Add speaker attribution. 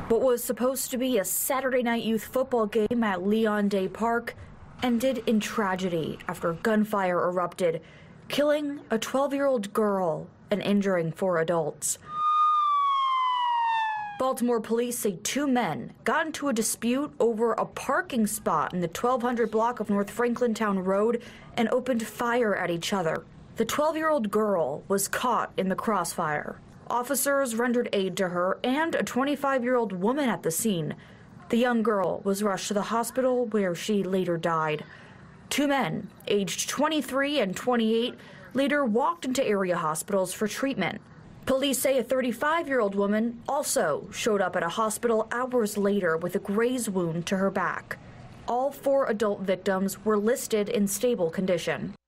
Speaker 1: What was supposed to be a Saturday night youth football game at Leon Day Park ended in tragedy after gunfire erupted, killing a 12-year-old girl and injuring 4 adults. Baltimore police say 2 men got into a dispute over a parking spot in the 1200 block of North Franklintown Road and opened fire at each other. The 12-year-old girl was caught in the crossfire. Officers rendered aid to her and a 25-year-old woman at the scene. The young girl was rushed to the hospital where she later died. 2 men, aged 23 and 28, later walked into area hospitals for treatment. Police say a 35-year-old woman also showed up at a hospital hours later with a graze wound to her back. All 4 adult victims were listed in stable condition.